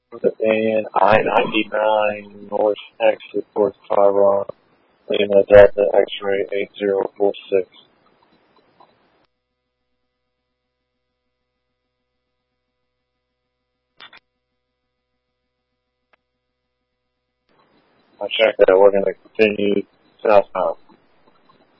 and I-99 north exit towards Chiron, Lima Delta X-ray 8046. I checked that. We're going to continue southbound.